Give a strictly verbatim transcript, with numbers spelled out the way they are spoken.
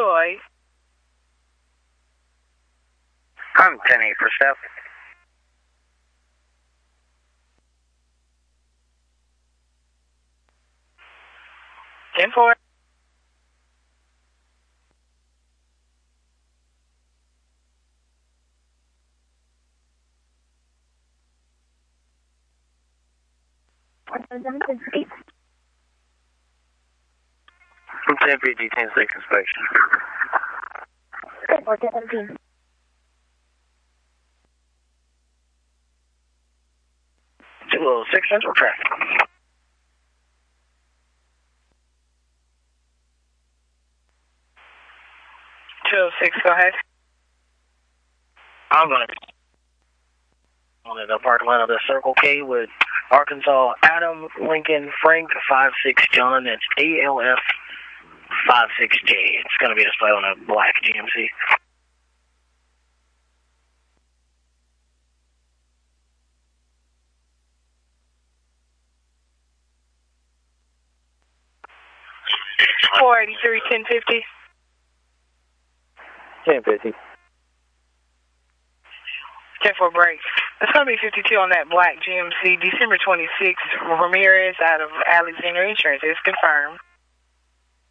oh eight. I'm ten eight for Steph. ten four. I'm ten fifty, ten six inspection. ten four, ten seventeen. two oh six Central traffic. two oh six, go ahead. I'm going to on the parking lot of the Circle K with Arkansas Adam Lincoln Frank five six John. That's A L F five six J. It's going to be displayed on a black G M C. four eighty-three, ten fifty. ten fifty. ten four break. It's going to be fifty-two on that black G M C, December twenty-sixth, Ramirez out of Alexander Insurance. It's confirmed.